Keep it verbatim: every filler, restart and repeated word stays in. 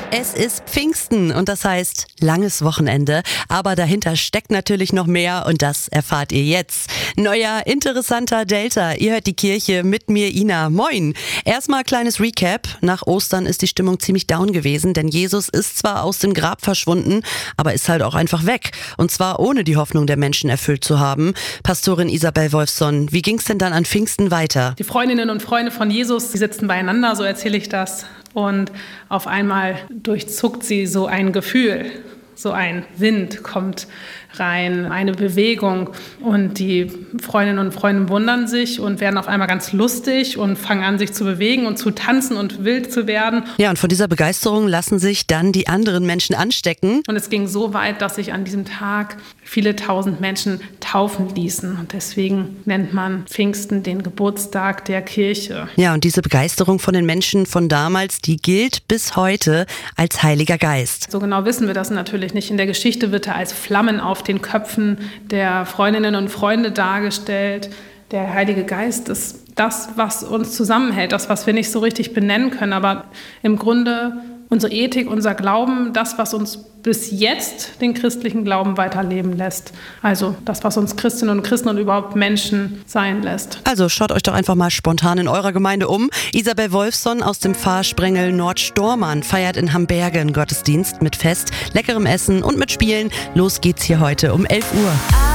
Es ist Pfingsten und das heißt langes Wochenende, aber dahinter steckt natürlich noch mehr und das erfahrt ihr jetzt. Neuer, interessanter Delta, ihr hört die Kirche mit mir, Ina. Moin! Erstmal kleines Recap. Nach Ostern ist die Stimmung ziemlich down gewesen, denn Jesus ist zwar aus dem Grab verschwunden, aber ist halt auch einfach weg. Und zwar ohne die Hoffnung der Menschen erfüllt zu haben. Pastorin Isabel Wolfson, wie ging's denn dann an Pfingsten weiter? Die Freundinnen und Freunde von Jesus, die sitzen beieinander, so erzähle ich das. Und auf einmal durchzuckt sie so ein Gefühl, so ein Wind kommt rein, eine Bewegung. Und die Freundinnen und Freunde wundern sich und werden auf einmal ganz lustig und fangen an, sich zu bewegen und zu tanzen und wild zu werden. Ja, und von dieser Begeisterung lassen sich dann die anderen Menschen anstecken. Und es ging so weit, dass sich an diesem Tag viele tausend Menschen taufen ließen. Und deswegen nennt man Pfingsten den Geburtstag der Kirche. Ja, und diese Begeisterung von den Menschen von damals, die gilt bis heute als Heiliger Geist. So genau wissen wir das natürlich nicht. In der Geschichte wird er als Flammen auf den Köpfen der Freundinnen und Freunde dargestellt. Der Heilige Geist ist das, was uns zusammenhält, das, was wir nicht so richtig benennen können. Aber im Grunde unsere Ethik, unser Glauben, das, was uns bis jetzt den christlichen Glauben weiterleben lässt. Also das, was uns Christinnen und Christen und überhaupt Menschen sein lässt. Also schaut euch doch einfach mal spontan in eurer Gemeinde um. Isabel Wolfson aus dem Pfarrsprengel Nordstormann feiert in Hambergen Gottesdienst mit Fest, leckerem Essen und mit Spielen. Los geht's hier heute um elf Uhr.